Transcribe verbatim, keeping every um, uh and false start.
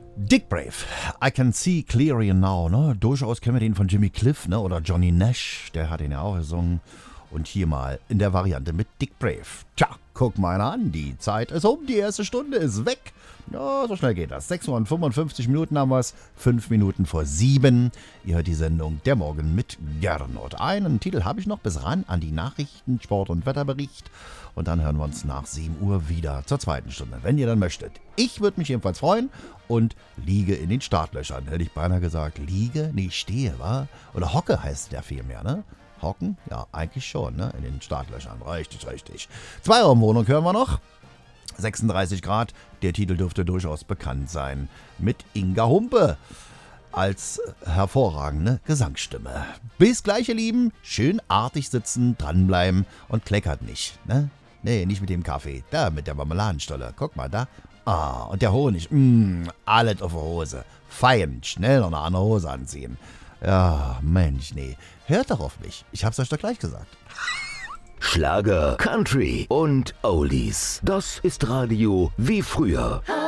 Dick Brave, I Can See Clearly Now, ne? Durchaus kennen wir den von Jimmy Cliff, ne? Oder Johnny Nash, der hat ihn ja auch gesungen. Und hier mal in der Variante mit Dick Brave. Tja, guck mal einer an, die Zeit ist um, die erste Stunde ist weg. Ja, so schnell geht das. sechs Uhr und fünfundfünfzig Minuten haben wir es, fünf Minuten vor sieben. Ihr hört die Sendung Der Morgen mit Gernot. Einen Titel habe ich noch bis ran an die Nachrichten, Sport- und Wetterbericht. Und dann hören wir uns nach sieben Uhr wieder zur zweiten Stunde, wenn ihr dann möchtet. Ich würde mich jedenfalls freuen und liege in den Startlöchern. Hätte ich beinahe gesagt, liege? Nee, stehe, wa? Oder hocke heißt der vielmehr, ne? Hocken? Ja, eigentlich schon, ne? In den Startlöchern. Richtig, richtig. Zweiraumwohnung hören wir noch. sechsunddreißig Grad. Der Titel dürfte durchaus bekannt sein. Mit Inga Humpe als hervorragende Gesangsstimme. Bis gleich, ihr Lieben. Schön artig sitzen, dranbleiben und kleckert nicht, ne? Nee, nicht mit dem Kaffee. Da, mit der Marmeladenstolle. Guck mal, da. Ah, und der Honig. Mmm, alles auf der Hose. Fein, schnell noch eine andere Hose anziehen. Ja, Mensch, nee. Hört doch auf mich. Ich hab's euch doch gleich gesagt. Schlager, Country und Oldies. Das ist Radio wie früher.